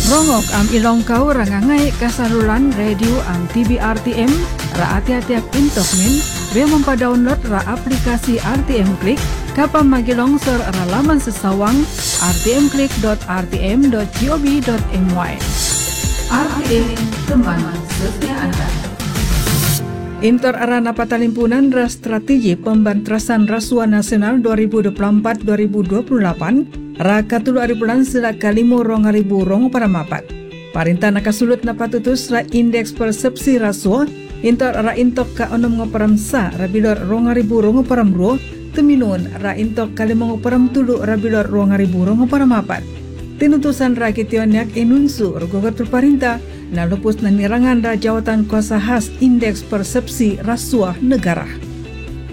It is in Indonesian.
Rongok am ilong kau rangangai kasaluran radio am TBRTM ra ati-atiak intokmin be mempa-download ra aplikasi RTM Klik kapam magilongsor ra laman sesawang rtmklik.rtm.gov.my. RTM, teman setia Anda. Intor arana patalimpunan ra strategi pembantrasan rasuah nasional 2024-2028 Raka tulu ari bulan sila kalimo rong para mapat. Parintah nakasulut na patutus ra indeks persepsi rasuah intor ra intok ka onom ngoparamsa rabilor rong para mro tuminun ra intok kalimo tulu rabilor rong para mapat. Tinutusan ra kitionyak inunsu rugogat perparintah na lupus na nirangan ra jawatan kuasa khas indeks persepsi rasuah negara.